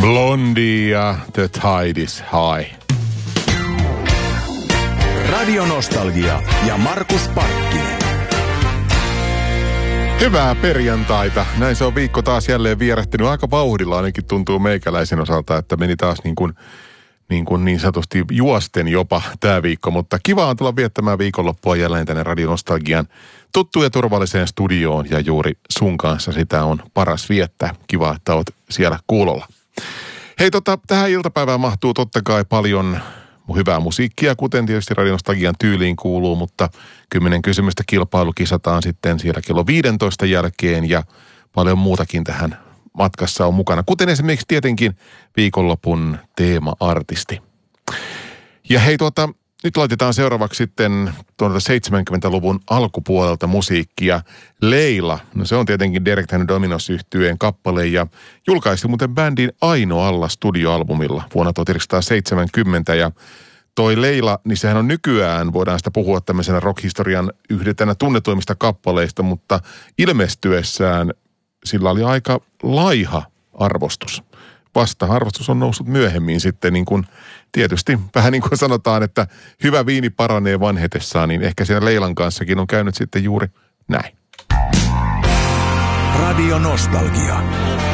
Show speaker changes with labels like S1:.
S1: Blondie ja The Tide is High.
S2: Radio Nostalgia ja Markus Parkkinen.
S1: Hyvää perjantaita. Näin se on viikko taas jälleen vierähtynyt aika vauhdilla. Ainakin tuntuu meikäläisen osalta, että meni taas niin sanotusti juosten jopa tämä viikko. Mutta kiva on tulla viettämään viikonloppua jälleen tänne Radio Nostalgian tuttuun ja turvalliseen studioon. Ja juuri sun kanssa sitä on paras viettää. Kiva, että oot siellä kuulolla. Hei, tähän iltapäivään mahtuu totta kai paljon hyvää musiikkia, kuten tietysti Radio Nostalgian tyyliin kuuluu, mutta 10 kysymystä kilpailu kisataan sitten siellä kello 15 jälkeen ja paljon muutakin tähän matkassa on mukana, kuten esimerkiksi tietenkin viikonlopun teema-artisti. Ja hei, nyt laitetaan seuraavaksi sitten 70-luvun alkupuolelta musiikkia. Leila, no se on tietenkin Derek and Dominos-yhtyeen kappale ja julkaisi muuten bändin Ainoalla studioalbumilla vuonna 1970 ja toi Leila, niin sehän on nykyään, voidaan sitä puhua tämmöisenä rockhistorian yhdenä tunnetuimmista kappaleista, mutta ilmestyessään sillä oli aika laiha arvostus. Vasta-arvostus on noussut myöhemmin sitten niin kuin tietysti vähän niin kuin sanotaan, että hyvä viini paranee vanhetessaan, niin ehkä siellä Leilan kanssakin on käynyt sitten juuri näin.
S2: Radio Nostalgia.